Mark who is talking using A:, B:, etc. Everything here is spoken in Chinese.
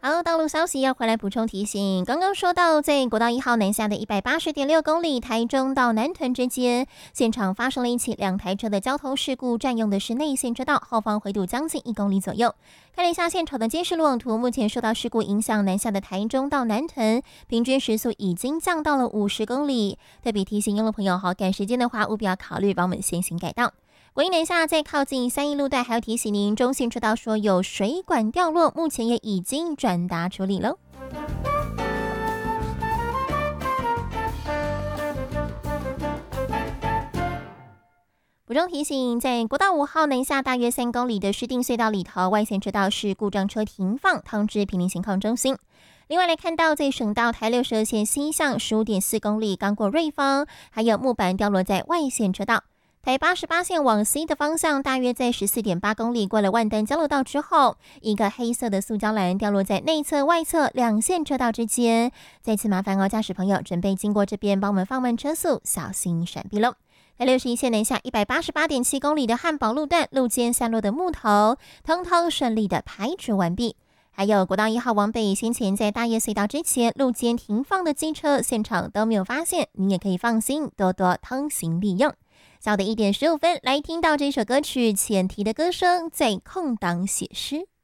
A: 好，道路消息要回来补充提醒。刚刚说到，在国道1号南下的180.6公里，台中到南屯之间，现场发生了一起2台车的交通事故，占用的是内线车道，后方回堵将近1公里左右。看了一下现场的监视路网图，目前受到事故影响，南下的台中到南屯，平均时速已经降到了50公里。特别提醒用路朋友，赶时间的话，务必要考虑帮我们先行改道。国一南下在靠近3义路段，还要提醒您，中线车道说有水管掉落，目前也已经转达处理了。补充提醒，在国道5号南下大约3公里的市定隧道里头，外线车道是故障车停放，通知毗邻情况中心。另外来看到，在省道台62线西向15.4公里，刚过瑞芳，还有木板掉落在外线车道。台88线往西的方向，大约在14.8公里过了万丹交流道之后，一个黑色的塑胶篮掉落在内侧、外侧2线车道之间。再次麻烦驾驶朋友准备经过这边，帮我们放慢车速，小心闪避喽。台61线南下188.7公里的汉宝路段，路肩散落的木头，通通顺利的排除完毕。还有国道1号往北，先前在大叶隧道之前路肩停放的机车，现场都没有发现，你也可以放心多多通行利用。下午的1点15分，来听到这首歌曲《前提的歌声》在空档写诗。